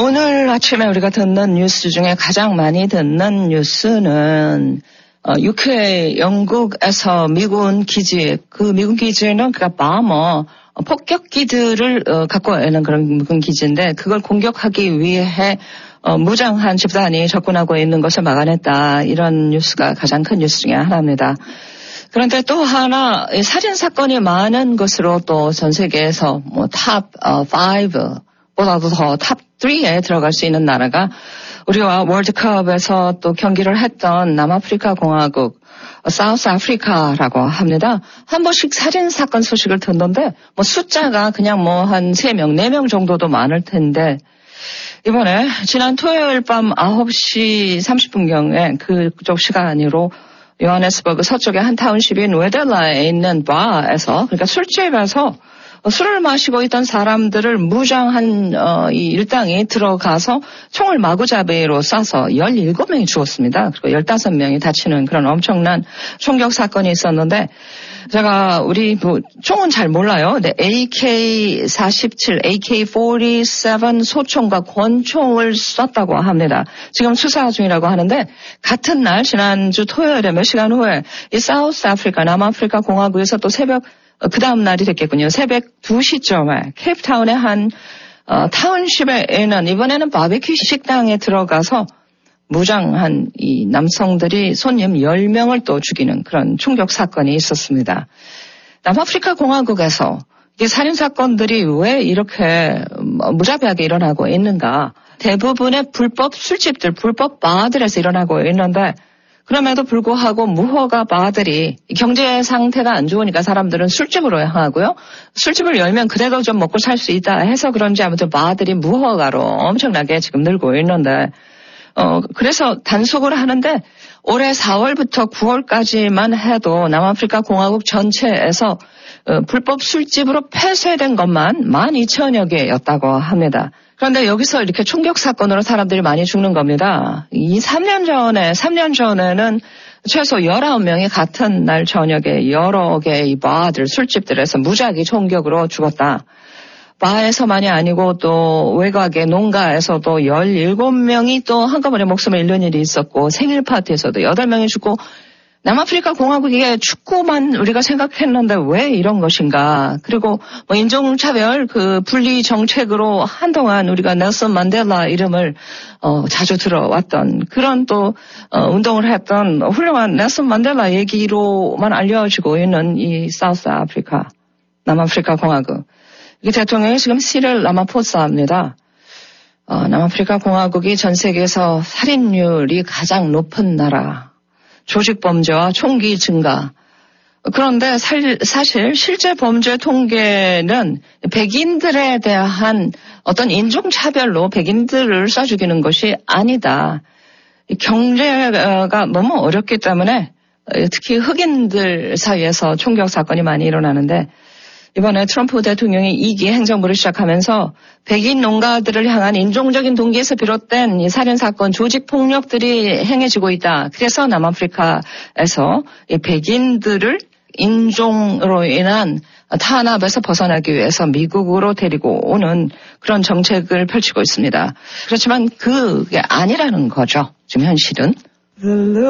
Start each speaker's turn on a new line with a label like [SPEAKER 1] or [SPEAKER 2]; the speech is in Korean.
[SPEAKER 1] 오늘 아침에 우리가 듣는 뉴스 중에 가장 많이 듣는 뉴스는 UK 영국에서 미군 기지, 그 미군 기지는 그니까 바머 폭격기들을 갖고 있는 그런 미군 기지인데 그걸 공격하기 위해 무장한 집단이 접근하고 있는 것을 막아냈다. 이런 뉴스가 가장 큰 뉴스 중에 하나입니다. 그런데 또 하나 살인 사건이 많은 것으로 또 전 세계에서 탑 5보다도 더 탑 3에 들어갈 수 있는 나라가 우리와 월드컵에서 또 경기를 했던 남아프리카 공화국 사우스 아프리카라고 합니다. 한 번씩 살인 사건 소식을 듣는데 숫자가 그냥 한 3명, 4명 정도도 많을 텐데 이번에 지난 토요일 밤 9시 30분경에 그쪽 시간으로 요하네스버그 서쪽의 한 타운십인 웨델라에 있는 바에서 그러니까 술집에서 술을 마시고 있던 사람들을 무장한 이 일당이 들어가서 총을 마구잡이로 쏴서 17명이 죽었습니다. 그리고 15명이 다치는 그런 엄청난 총격 사건이 있었는데 제가 우리 총은 잘 몰라요. 근데 AK-47, AK-47 소총과 권총을 쐈다고 합니다. 지금 수사 중이라고 하는데 같은 날 지난주 토요일에 몇 시간 후에 이 사우스 아프리카, 남아프리카 공화국에서 또 그 다음 날이 됐겠군요. 새벽 2시쯤에 케이프타운의 한 타운십에 있는 이번에는 바베큐 식당에 들어가서 무장한 이 남성들이 손님 10명을 또 죽이는 그런 충격 사건이 있었습니다. 남아프리카 공화국에서 이 살인 사건들이 왜 이렇게 무자비하게 일어나고 있는가? 대부분의 불법 술집들, 불법 바들에서 일어나고 있는데 그럼에도 불구하고 무허가 바들이 경제 상태가 안 좋으니까 사람들은 술집으로 향하고요. 술집을 열면 그래도 좀 먹고 살 수 있다 해서 그런지 아무튼 바들이 무허가로 엄청나게 지금 늘고 있는데 그래서 단속을 하는데 올해 4월부터 9월까지만 해도 남아프리카 공화국 전체에서 불법 술집으로 폐쇄된 것만 12,000여 개였다고 합니다. 그런데 여기서 이렇게 총격 사건으로 사람들이 많이 죽는 겁니다. 3년 전에는 최소 19명이 같은 날 저녁에 여러 개의 바들, 술집들에서 무작위 총격으로 죽었다. 바에서만이 아니고 또 외곽의 농가에서도 17명이 또 한꺼번에 목숨을 잃는 일이 있었고 생일 파티에서도 8명이 죽고 남아프리카 공화국에 축구만 우리가 생각했는데 왜 이런 것인가. 그리고 인종차별 그 분리 정책으로 한동안 우리가 넬슨 만델라 이름을 자주 들어왔던 그런 또 운동을 했던 훌륭한 넬슨 만델라 얘기로만 알려지고 있는 이 사우스 아프리카, 남아프리카 공화국. 이 대통령이 지금 시릴 라마포사입니다. 남아프리카 공화국이 전 세계에서 살인율이 가장 높은 나라. 조직범죄와 총기 증가. 그런데 사실 실제 범죄 통계는 백인들에 대한 어떤 인종차별로 백인들을 쏴 죽이는 것이 아니다. 경제가 너무 어렵기 때문에 특히 흑인들 사이에서 총격 사건이 많이 일어나는데 이번에 트럼프 대통령이 2기 행정부를 시작하면서 백인 농가들을 향한 인종적인 동기에서 비롯된 이 살인사건, 조직폭력들이 행해지고 있다. 그래서 남아프리카에서 이 백인들을 인종으로 인한 탄압에서 벗어나기 위해서 미국으로 데리고 오는 그런 정책을 펼치고 있습니다. 그렇지만 그게 아니라는 거죠. 지금 현실은.